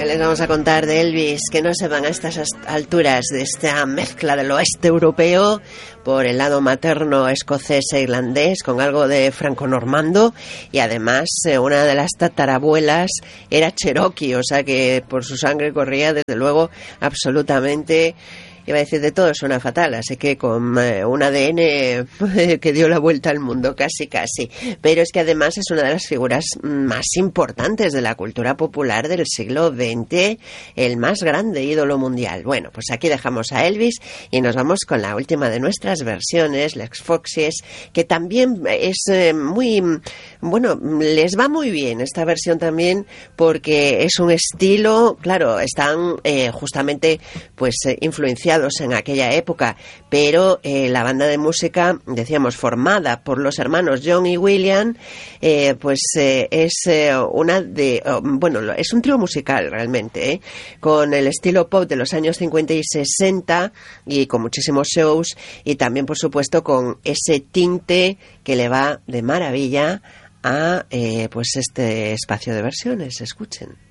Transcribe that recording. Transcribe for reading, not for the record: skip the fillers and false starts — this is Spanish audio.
les vamos a contar de Elvis, que no se van a estas alturas de esta mezcla del oeste europeo por el lado materno escocés e irlandés con algo de franco-normando, y además una de las tatarabuelas era cherokee, o sea que por su sangre corría desde luego absolutamente... Iba a decir de todo, suena fatal, así que con un ADN que dio la vuelta al mundo, casi. Pero es que además es una de las figuras más importantes de la cultura popular del siglo XX, el más grande ídolo mundial. Bueno, pues aquí dejamos a Elvis y nos vamos con la última de nuestras versiones, Lex Foxes, que también es muy... Bueno, les va muy bien esta versión también porque es un estilo, claro, están justamente pues influenciados en aquella época, pero la banda de música, decíamos, formada por los hermanos John y William, pues es una de... bueno, es un trío musical realmente, con el estilo pop de los años 50 y 60 y con muchísimos shows y también, por supuesto, con ese tinte que le va de maravilla a pues este espacio de versiones. Escuchen.